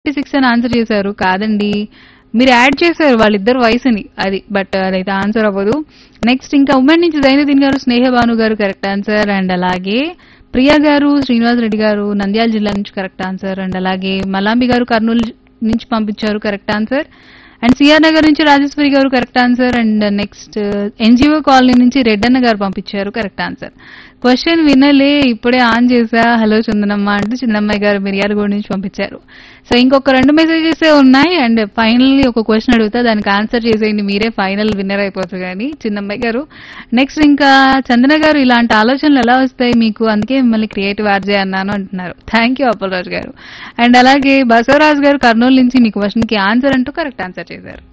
36 అని ఆన్సర్ చేశారు. కాదండి, మీరు యాడ్ చేశారు వాళ్ళిద్దరు వయసుని, అది బట్ అదైతే ఆన్సర్ అవ్వదు. నెక్స్ట్ ఇంకా ఉమెన్ నుంచి జైనుద్దీన్ గారు, స్నేహ భాను గారు కరెక్ట్ ఆన్సర్. అండ్ అలాగే ప్రియా గారు, శ్రీనివాస్ రెడ్డి గారు నంద్యాల జిల్లా నుంచి కరెక్ట్ ఆన్సర్. అండ్ అలాగే మలాంబి గారు కర్నూలు నుంచి పంపించారు correct answer. And CR Nagar నుంచి రాజేశ్వరి గారు correct answer. And next NGO colony నుంచి రెడ్డన్న గారు పంపించారు కరెక్ట్ ఆన్సర్. క్వశ్చన్ వినలే, ఇప్పుడే ఆన్ చేసా, హలో చందనమ్మ అంటూ చిన్నమ్మాయి గారు మిర్యాలగూడ నుంచి పంపించారు. సో ఇంకొక 2 మెసేజెస్ ఉన్నాయి. అండ్ ఫైనల్లీ ఒక క్వశ్చన్ అడుగుతా, దానికి ఆన్సర్ చేసేయండి, మీరే ఫైనల్ విన్నర్ అయిపోతారు కానీ చిన్నమ్మాయి గారు. నెక్స్ట్ ఇంకా చందన గారు, ఇలాంటి ఆలోచనలు ఎలా వస్తాయి మీకు, అందుకే మిమ్మల్ని క్రియేటివ్ ఆర్జే అన్నాను అంటున్నారు. థ్యాంక్ యూ అప్పలరాజు గారు. అండ్ అలాగే బసవరాజు గారు కర్నూలు నుంచి మీ క్వశ్చన్ కి ఆన్సర్ అంటూ కరెక్ట్ ఆన్సర్ చేశారు.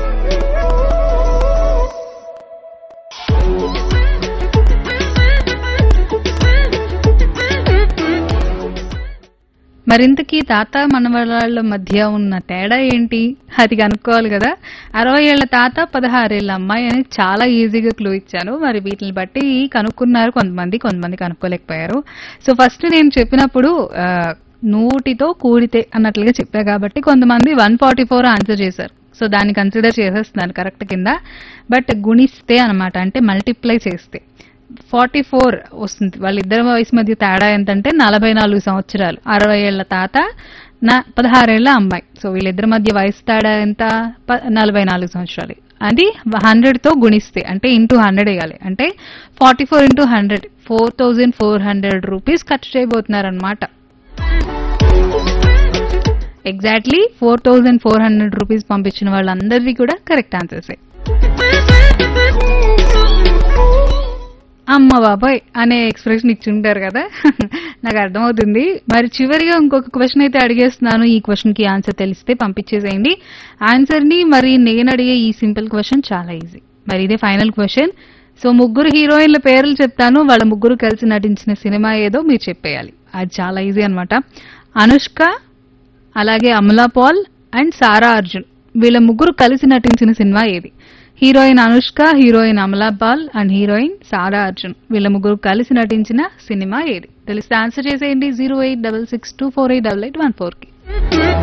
మరింతకీ తాత మనవరాళ్ల మధ్య ఉన్న తేడా ఏంటి, అది కనుక్కోవాలి కదా. 60 ఏళ్ల తాత, 16 ఏళ్ల అమ్మాయి అని చాలా ఈజీగా క్లూ ఇచ్చాను. మరి వీటిని బట్టి కనుక్కున్నారు కొంతమంది కనుక్కోలేకపోయారు. సో ఫస్ట్ నేను చెప్పినప్పుడు 100తో కూడితే అన్నట్లుగా చెప్పా కాబట్టి కొంతమంది 144 ఆన్సర్ చేశారు. సో దాన్ని కన్సిడర్ చేసేస్తున్నారు కరెక్ట్ కింద. బట్ గుణిస్తే అనమాట, అంటే మల్టిప్లై చేస్తే 44 వస్తుంది. వాళ్ళిద్దరి వయసు మధ్య తేడా ఎంతంటే 44 సంవత్సరాలు. 60 ఏళ్ల తాత, 16 ఏళ్ల అమ్మాయి. సో వీళ్ళిద్దరి మధ్య వయసు తేడా ఎంత, 44 సంవత్సరాలు. అది 100తో గుణిస్తే, అంటే ఇంటూ 100 వేయాలి. అంటే 44 into 100, 4400 రూపీస్ ఖర్చు చేయబోతున్నారనమాట. ఎగ్జాక్ట్లీ 4400 రూపీస్ పంపించిన వాళ్ళందరిది కూడా కరెక్ట్ ఆన్సర్సే. అమ్మ బాబాయ్ అనే ఎక్స్ప్రెషన్ ఇచ్చుంటారు కదా, నాకు అర్థమవుతుంది. మరి చివరిగా ఇంకొక క్వశ్చన్ అయితే అడిగేస్తున్నాను. ఈ క్వశ్చన్ కి ఆన్సర్ తెలిస్తే పంపించేసేయండి ఆన్సర్ ని. మరి నేను అడిగే ఈ సింపుల్ క్వశ్చన్ చాలా ఈజీ. మరి ఇదే ఫైనల్ క్వశ్చన్. సో 3 హీరోయిన్ల పేర్లు చెప్తాను, వాళ్ళ 3 కలిసి నటించిన సినిమా ఏదో మీరు చెప్పేయాలి. అది చాలా ఈజీ అనమాట. అనుష్క, అలాగే అమలా పాల్ అండ్ సారా అర్జున్, వీళ్ళ 3 కలిసి నటించిన సినిమా ఏది? Heroine Anushka, heroine Amala Paul and heroine సారా అర్జున్, వీళ్ళ 3 కలిసి నటించిన సినిమా ఏది? తెలిస్తే ఆన్సర్ చేసేయండి 086624888814 కి.